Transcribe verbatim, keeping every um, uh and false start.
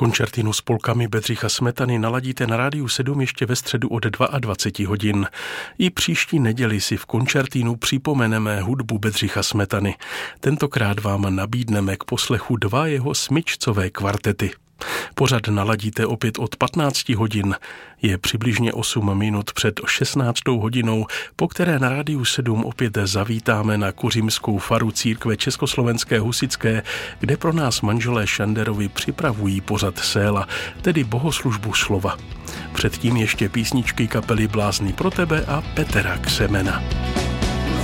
Koncertinu s polkami Bedřicha Smetany naladíte na Rádiu sedm ještě ve středu od dvacet dva hodin. I příští neděli si v koncertinu připomeneme hudbu Bedřicha Smetany. Tentokrát vám nabídneme k poslechu dva jeho smyčcové kvartety. Pořad naladíte opět od patnácti hodin. Je přibližně osm minut před šestnáctou hodinou, po které na Rádiu sedm opět zavítáme na Kuřimskou faru církve Československé husitské, kde pro nás manželé Šanderovi připravují pořad Séla, tedy bohoslužbu slova. Předtím ještě písničky kapely Blázni pro tebe a Petra Křemena.